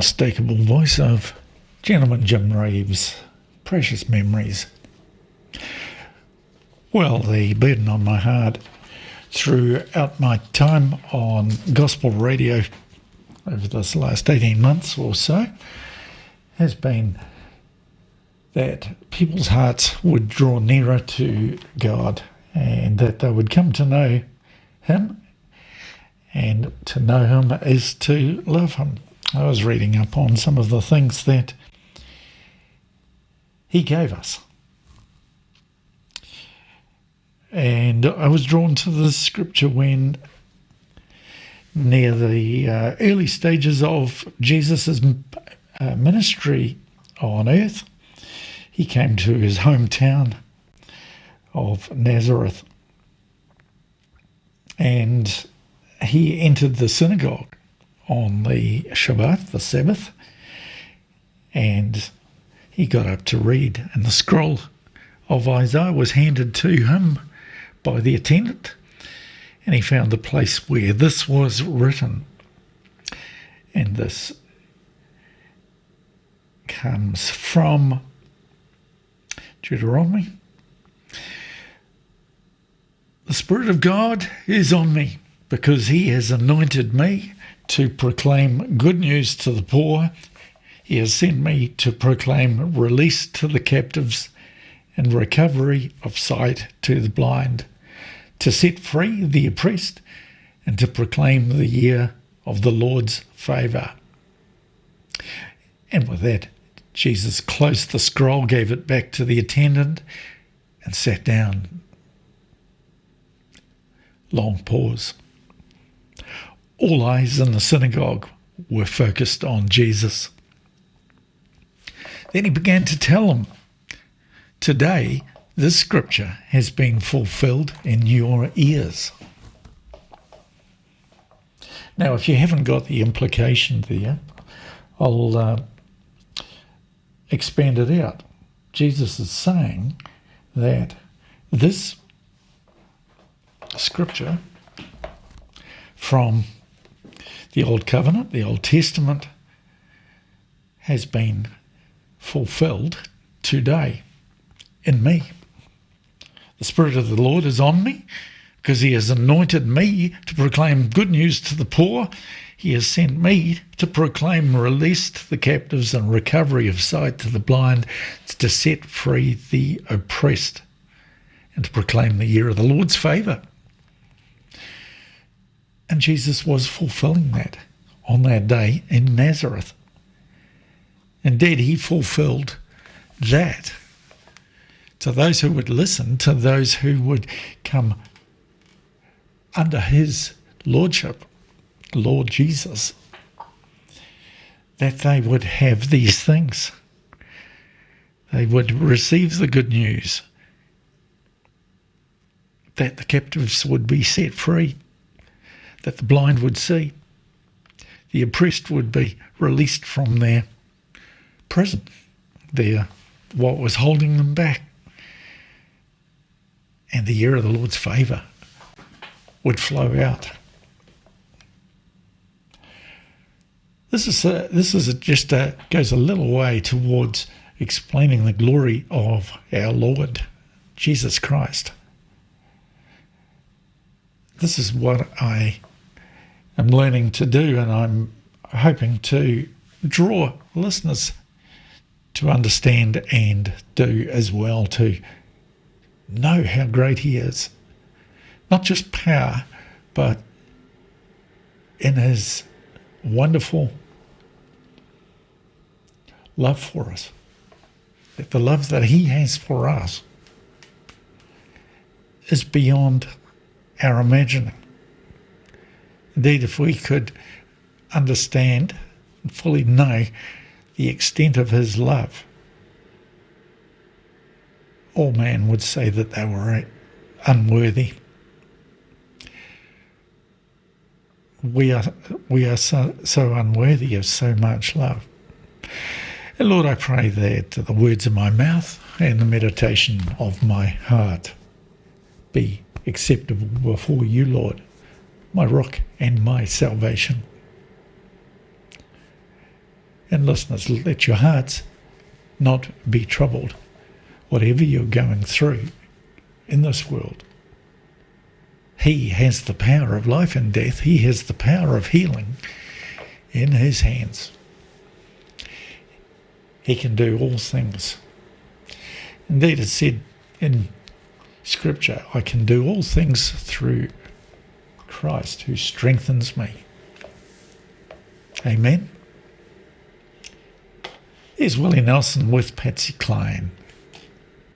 unmistakable voice of Gentleman Jim Reeves. Precious memories. Well, the burden on my heart throughout my time on gospel radio over this last 18 months or so has been that people's hearts would draw nearer to God and that they would come to know Him, and to know Him is to love Him. I was reading up on some of the things that He gave us, and I was drawn to the scripture when near the early stages of Jesus' ministry on earth, He came to His hometown of Nazareth, and He entered the synagogue on the Shabbat, the Sabbath, and He got up to read, and the scroll of Isaiah was handed to Him by the attendant, and He found the place where this was written. And this comes from Deuteronomy. The Spirit of God is on me, because He has anointed me to proclaim good news to the poor. He has sent me to proclaim release to the captives and recovery of sight to the blind, to set free the oppressed, and to proclaim the year of the Lord's favour. And with that, Jesus closed the scroll, gave it back to the attendant, and sat down. Long pause. All eyes in the synagogue were focused on Jesus. Then He began to tell them, today this scripture has been fulfilled in your ears. Now, if you haven't got the implication there, I'll expand it out. Jesus is saying that this scripture from the Old Covenant, the Old Testament, has been fulfilled today in me. The Spirit of the Lord is on me because He has anointed me to proclaim good news to the poor. He has sent me to proclaim release to the captives and recovery of sight to the blind, to set free the oppressed, and to proclaim the year of the Lord's favour. And Jesus was fulfilling that on that day in Nazareth. Indeed, He fulfilled that to those who would listen, to those who would come under His lordship, Lord Jesus, that they would have these things. They would receive the good news, that the captives would be set free, that the blind would see, the oppressed would be released from their prison, what was holding them back, and the year of the Lord's favour would flow out. This goes a little way towards explaining the glory of our Lord Jesus Christ. This is what I am learning to do, and I'm hoping to draw listeners to understand and do as well, to know how great He is. Not just power, but in His wonderful love for us. That the love that He has for us is beyond our imagining. Indeed, if we could understand and fully know the extent of His love, all man would say that they were unworthy. We are so unworthy of so much love. And Lord, I pray that the words of my mouth and the meditation of my heart be acceptable before You, Lord, my rock and my salvation. And listeners, let your hearts not be troubled. Whatever you're going through in this world, He has the power of life and death. He has the power of healing in His hands. He can do all things. Indeed, it said in Scripture, I can do all things through Christ who strengthens me. Amen. Here's Willie Nelson with Patsy Cline.